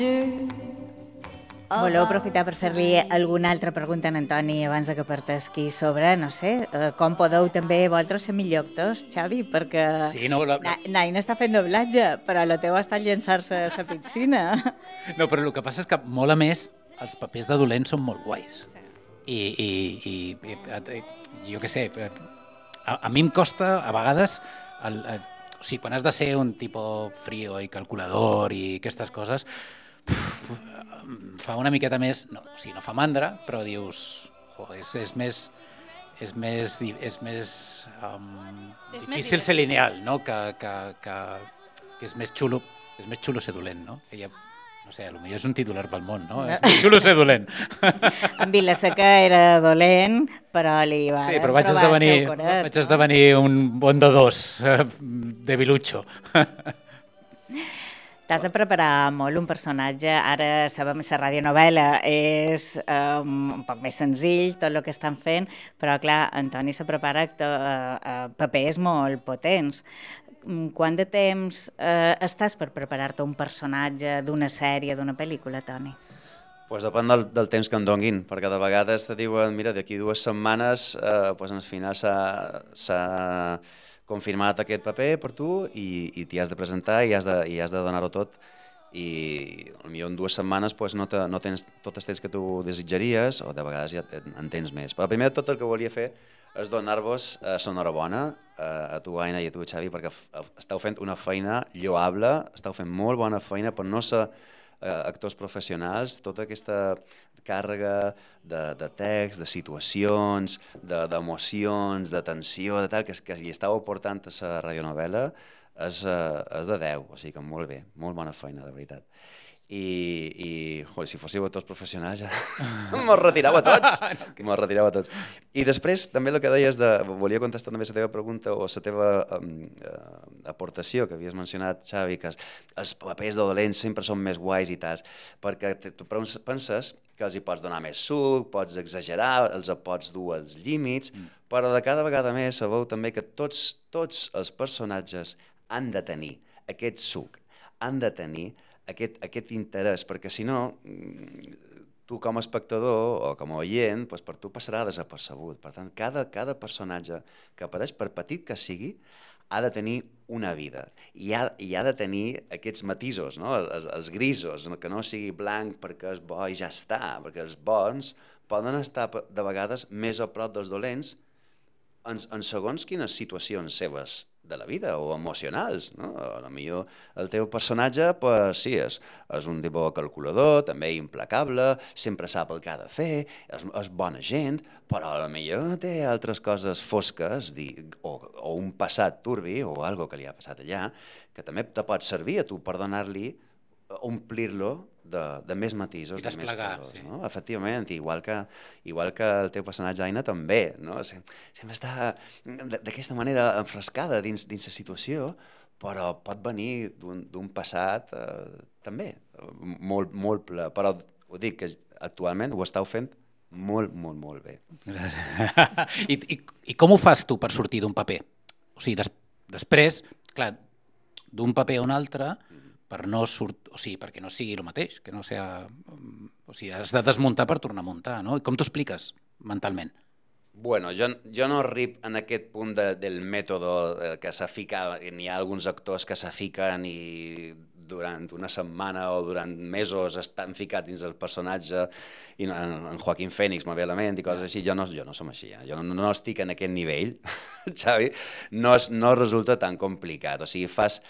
Voleu aprofitar per fer-li alguna altra pregunta a en Antoni abans que partesqui sobre, no sé, com podeu també vosaltres ser millor actors, Xavi, perquè Sí, no, Nain està fent doblatge, però la teva està llançar-se a la piscina. no, però el que passa és que molt a més els papers de dolents són molt guais. I jo què sé, a mi em costa a vegades o sigui, quan has de ser un tipus frío i calculador i aquestes coses, fa una miqueta més, no, o sigui, no fa mandra, però dius, és més difícil ser lineal, no? Que és més xulo ser dolent, no? Que ja, no sé, potser és un titular pel món, no? És més xulo ser dolent. En Vilaseca era dolent, però li va sí, però vaig esdevenir un bon de dos, debilucho. T'has de preparar molt un personatge. Ara sabem que la radionovel·la és un poc més senzill, tot el que estan fent, però clar, Antoni se prepara papers molt potents. Quant de temps estàs per preparar-te un personatge d'una sèrie, d'una pel·lícula, Toni? Pues depèn del temps que em donguin, perquè de vegades te diuen, mira, d'aquí 2 setmanes pues al final s'ha confirmat aquest paper per tu i t'hi has de presentar i has de donar-ho tot i potser en 2 setmanes pues, no tens tot el temps que tu desitjaries o de vegades ja en tens més. Però primer de tot el que volia fer és donar-vos l'enhorabona a tu, Aina, i a tu, Xavi, perquè esteu fent una feina lloable, esteu fent molt bona feina per no ser actors professionals, tota aquesta càrrega de text, de situacions, d'emocions, de tensió, de tal, que hi estàu aportant a la radionovel·la, és de 10, o sigui que molt bé, molt bona feina, de veritat. I si fóssiu actors professionals ja mos retirava tots. I després, també el que deies, volia contestar també la teva pregunta o la teva aportació que havies mencionat, Xavi, que els papers de dolents sempre són més guais i tals, perquè tu penses que els hi pots donar més suc, pots exagerar, els pots dur als límits, però de cada vegada més sabeu també que tots els personatges han de tenir aquest suc, han de tenir aquest interès, perquè si no, tu com a espectador o com a oient, doncs per tu passarà desapercebut. Per tant, cada personatge que apareix, per petit que sigui, ha de tenir una vida i ha de tenir aquests matisos, no? Els grisos, que no sigui blanc perquè és bo i ja està, perquè els bons poden estar de vegades més a prop dels dolents en segons quines situacions seves de la vida o emocionals, no? Potser el teu personatge, pues, sí, és un tipus calculador, també implacable, sempre sap el que ha de fer, és bona gent, però potser té altres coses fosques o un passat turbi o alguna que li ha passat allà, que també te pot servir a tu per donar-li, omplir-lo de més matisos, de més colors. Sí. No? Efectivament, igual que el teu personatge, Aina, també. No? Sempre està d'aquesta manera enfrescada dins la situació, però pot venir d'un passat també molt ple. Però ho dic, que actualment ho estàu fent molt, molt, molt bé. Gràcies. I com ho fas tu per sortir d'un paper? O sigui, després, clar, d'un paper a un altre, perquè no sigui el mateix, que no sea... O sigui, has de desmuntar per tornar a muntar, no? I com t'ho expliques mentalment? Bueno, jo no arrib en aquest punt del mètode que s'ha ficat, n'hi ha alguns actors que s'ha fiquen i durant una setmana o durant mesos estan ficats dins el personatge, i en Joaquín Phoenix m'ha ve a la ment i coses així. Jo no som així, jo no estic en aquest nivell, Xavi, no resulta tan complicat, o sigui,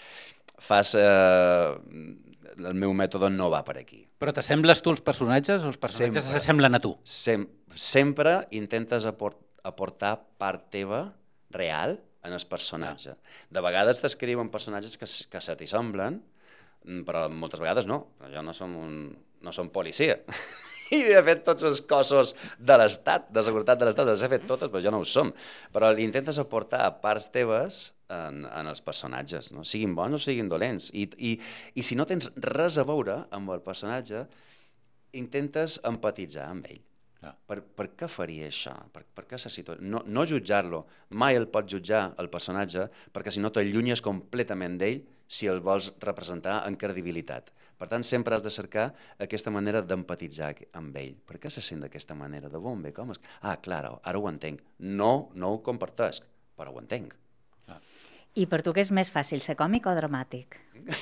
el meu mètode no va per aquí. Però t'assembles tu als personatges o els personatges s'assemblen a tu? Sempre intentes aportar part teva real en el personatge. De vegades t'escriuen personatges que se t'hi semblen, però moltes vegades no. Jo no som policia. I he fet tots els cossos de l'Estat, de seguretat de l'Estat, les he fet totes, però jo no ho som. Però li intentes aportar parts teves en els personatges, no? Siguin bons o siguin dolents. I si no tens res a veure amb el personatge, intentes empatitzar amb ell. Per què faria això? Per què se situa? No jutjar-lo. Mai el pots jutjar, el personatge, perquè si no t'allunyes completament d'ell si el vols representar en credibilitat. Per tant, sempre has de cercar aquesta manera d'empatitzar amb ell. Per què se sent d'aquesta manera? De bon bé, com és? Ah, clar, ara ho entenc. No ho compartesc, però ho entenc. I per tu què és més fàcil, ser còmic o dramàtic?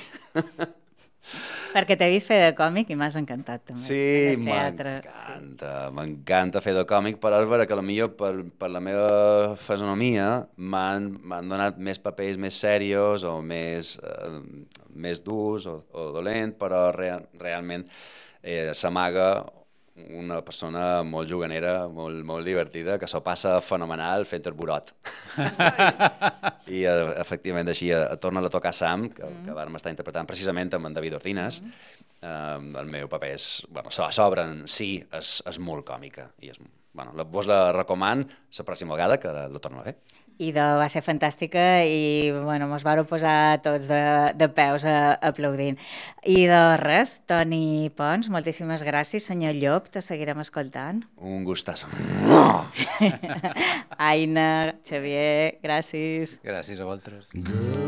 Perquè t'he vist fer de còmic i m'has encantat, també. Sí, m'encanta fer de còmic, però és vera que potser per la meva fisonomia m'han donat més papers més serios o més durs o dolents, però realment s'amaga una persona molt juganera, molt divertida, que s'ho passa fenomenal fent el burot. I efectivament així torna a tocar Sam, que vàrem estar interpretant precisament amb en David Ordinas. El meu paper s'obren, sí, és molt còmica. I vos la recoman la pròxima vegada que la torno a fer. I va ser fantàstica i mos vàreu posar tots de peus aplaudint. I de res, Toni Pons, moltíssimes gràcies. Senyor Llop, te seguirem escoltant. Un gustazo. Aina, Xavier, gràcies. Gràcies a vosaltres.